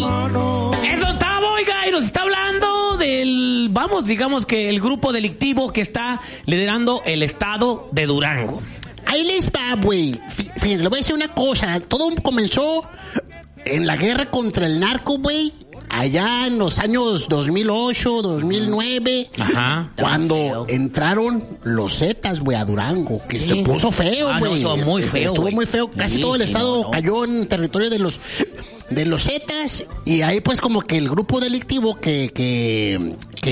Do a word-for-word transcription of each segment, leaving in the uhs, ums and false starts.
Es Don Tavo, oiga, y nos está hablando del, vamos, digamos que el grupo delictivo que está liderando el estado de Durango. Ahí les va, güey. Fíjense, le voy a decir una cosa. Todo comenzó en la guerra contra el narco, güey. Allá en los años dos mil ocho, dos mil nueve, Ajá, cuando entraron los Zetas, güey, a Durango, que sí. se puso feo, güey. Ah, no, estuvo muy feo, Estuvo güey. muy feo. Casi sí, todo el estado sí, no, no. cayó en territorio de los de los Zetas, y ahí pues como que el grupo delictivo que que,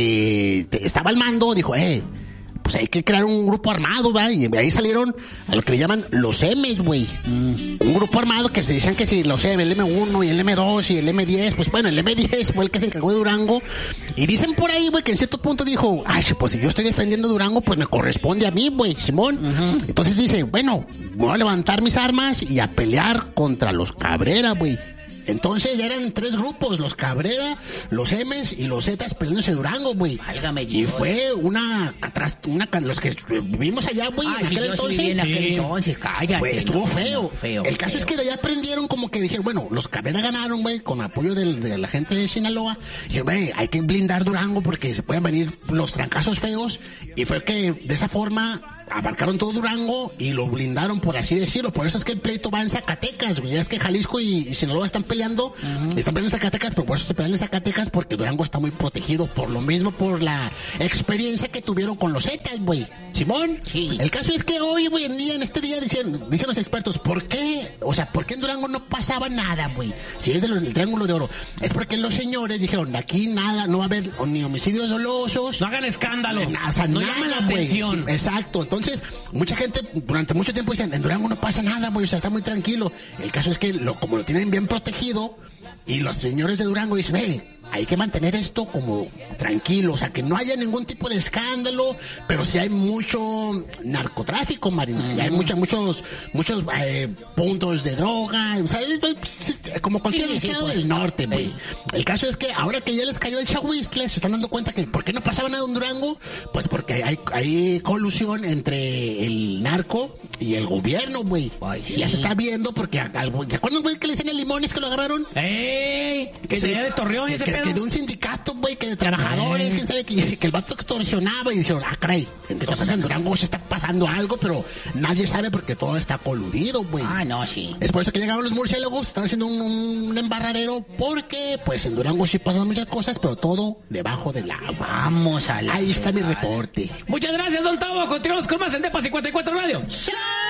que estaba al mando dijo, eh, pues hay que crear un grupo armado, ¿verdad? Y ahí salieron a lo que le llaman los M's, güey. Mm. Un grupo armado que se decían que si los M, el eme uno y el eme dos y el eme diez, pues bueno, el eme diez fue el que se encargó de Durango. Y dicen por ahí, güey, que en cierto punto dijo, ay, pues si yo estoy defendiendo Durango, pues me corresponde a mí, güey, Simón. Uh-huh. Entonces dice, bueno, voy a levantar mis armas y a pelear contra los Cabrera, güey. Entonces ya eran tres grupos, los Cabrera, los M's y los Zetas peleándose Durango, güey. Válgame y fue una, una, los que vivimos allá, güey, ah, en sí, aquel entonces. Sí, en aquel entonces, cállate. Fue, estuvo no, feo. feo. El caso feo. es que de allá aprendieron como que dijeron, bueno, los Cabrera ganaron, güey, con apoyo del, de la gente de Sinaloa. Y dijeron, güey, hay que blindar Durango porque se pueden venir los trancazos feos. Y fue que de esa forma abarcaron todo Durango y lo blindaron, por así decirlo. Por eso es que el pleito va en Zacatecas, güey. Es que Jalisco y, y Sinaloa están peleando, uh-huh. están peleando en Zacatecas, pero por eso se pelean en Zacatecas, porque Durango está muy protegido, por lo mismo, por la experiencia que tuvieron con los Zetas, güey. Simón, sí. El caso es que hoy, güey, en día, en este día, dicen, dicen los expertos, ¿por qué? O sea, ¿por qué en Durango no pasaba nada, güey? Si es el, el Triángulo de Oro. Es porque los señores dijeron, de aquí nada, no va a haber ni homicidios dolosos. No hagan escándalo. Eh, o sea, no nada, llamen la güey. atención. Sí, exacto. Entonces, mucha gente durante mucho tiempo dicen, en Durango no pasa nada, güey, o sea, está muy tranquilo. El caso es que lo, como lo tienen bien protegido, y los señores de Durango dicen, hey, hay que mantener esto como tranquilo, o sea, que no haya ningún tipo de escándalo, pero sí hay mucho narcotráfico, Marina, uh-huh. y hay mucha, muchos muchos eh, puntos de droga, o sea, es, como cualquier sí, estado sí, pues, del norte, güey. Sí. El caso es que ahora que ya les cayó el Chahuistle, se están dando cuenta que ¿por qué no pasaba nada en Durango? Pues porque hay, hay colusión entre el narco y el gobierno, güey. Sí. Ya se está viendo porque, ¿se acuerdan, güey, que le decían a Limones que lo agarraron? ¡Ey! Que sería de Torreón y que, que de un sindicato, güey, que de trabajadores, quién sabe, que, que el vato extorsionaba y dijeron, ah, caray, entonces en Durango se está pasando algo, pero nadie sabe porque todo está coludido, güey. Ah, no, sí. Es por eso que llegaron los murciélagos, están haciendo un, un embarradero, porque, pues, en Durango sí pasan muchas cosas, pero todo debajo del agua. Vamos a la Ahí está mi reporte. Muchas gracias, Don Tavo. Continuamos con más en Depa cincuenta y cuatro Radio. ¡Chao!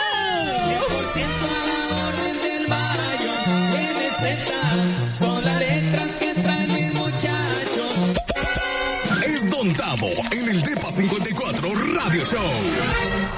cien por ciento a la orden del barrio, M Z, son las letras que traen mis muchachos. Es Don Tavo en el Depa cincuenta y cuatro Radio Show.